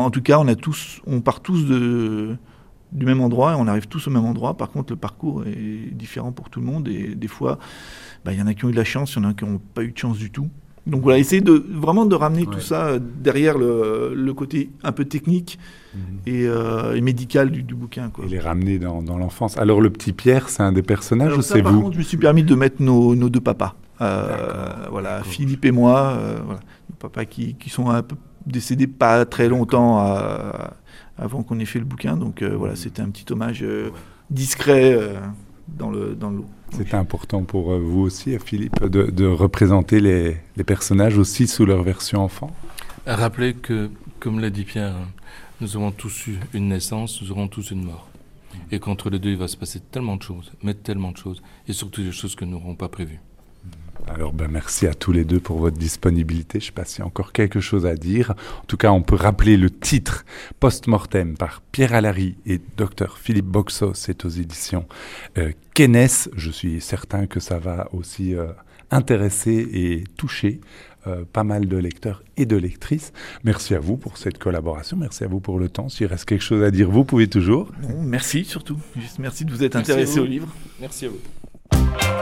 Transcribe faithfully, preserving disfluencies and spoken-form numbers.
En tout cas, on, a tous, on part tous de, du même endroit et on arrive tous au même endroit. Par contre, le parcours est différent pour tout le monde et des fois, bah, y en a qui ont eu de la chance, il y en a qui n'ont pas eu de chance du tout. Donc voilà, essayer de, vraiment de ramener ouais. tout ça derrière le, le côté un peu technique mmh. et, euh, et médical du, du bouquin, quoi. Et les ramener dans, dans l'enfance. Alors le petit Pierre, c'est un des personnages Alors, ou ça, c'est par vous contre, je me suis permis de mettre nos, nos deux papas. Euh, voilà, d'accord. Philippe et moi, euh, voilà, nos papas qui, qui sont un peu décédés pas très longtemps à, avant qu'on ait fait le bouquin. Donc euh, voilà, c'était un petit hommage euh, discret euh, dans le dans le lot. C'était important pour vous aussi, Philippe, de, de représenter les, les personnages aussi sous leur version enfant. À rappeler que, comme l'a dit Pierre, nous avons tous eu une naissance, nous aurons tous une mort. Et qu'entre les deux, il va se passer tellement de choses, mais tellement de choses, et surtout des choses que nous n'aurons pas prévues. Alors, ben, merci à tous les deux pour votre disponibilité. Je ne sais pas s'il y a encore quelque chose à dire. En tout cas, on peut rappeler le titre Post-Mortem par Pierre Allary et docteur Philippe Boxo. C'est aux éditions euh, Kennes. Je suis certain que ça va aussi euh, intéresser et toucher euh, pas mal de lecteurs et de lectrices. Merci à vous pour cette collaboration. Merci à vous pour le temps. S'il reste quelque chose à dire, vous pouvez toujours. Non, merci surtout. Juste merci de vous être intéressé au livre. Merci à vous.